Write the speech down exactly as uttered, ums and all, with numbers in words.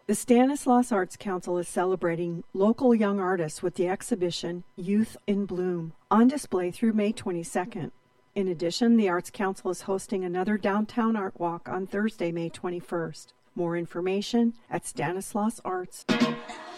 The Stanislaus Arts Council is celebrating local young artists with the exhibition Youth in Bloom, on display through May twenty-second. In addition, the Arts Council is hosting another downtown art walk on Thursday, May twenty-first. More information at Stanislaus Arts.